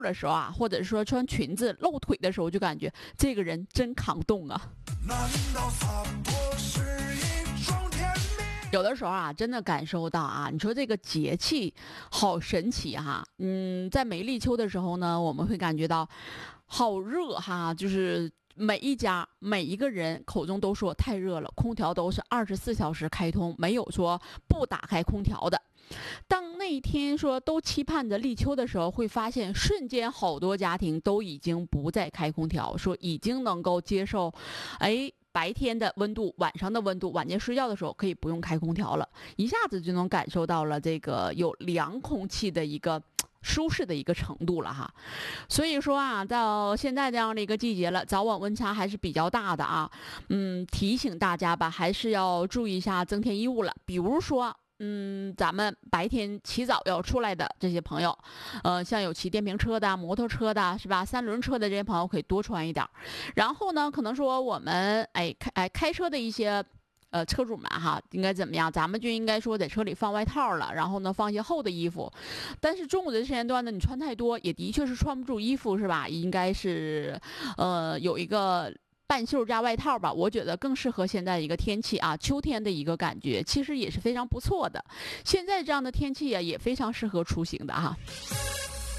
的时候啊，或者是说穿裙子露腿的时候，就感觉这个人真抗冻啊。难道洒脱是一种甜蜜？有的时候啊，真的感受到啊，你说这个节气好神奇哈。在没立秋的时候呢，我们会感觉到好热哈，就是每一家每一个人口中都说太热了，空调都是24小时开通，没有说不打开空调的。当那一天说都期盼着立秋的时候，会发现瞬间好多家庭都已经不再开空调，说已经能够接受，白天的温度、晚上的温度，晚间睡觉的时候可以不用开空调了，一下子就能感受到了这个有凉空气的一个舒适的一个程度了哈。所以说啊，到现在这样的一个季节了，早晚温差还是比较大的啊。提醒大家吧，还是要注意一下增添衣物了。比如说，咱们白天起早要出来的这些朋友，像有骑电瓶车的、摩托车的，是吧？3轮车的这些朋友可以多穿一点。然后呢，可能说我们开车的一些车主们哈，应该怎么样？咱们就应该说在车里放外套了，然后呢放一些厚的衣服。但是中午的时间段呢，你穿太多也的确是穿不住衣服，是吧？应该是有一个半袖加外套吧，我觉得更适合现在一个天气啊，秋天的一个感觉，其实也是非常不错的。现在这样的天气啊，也非常适合出行的哈。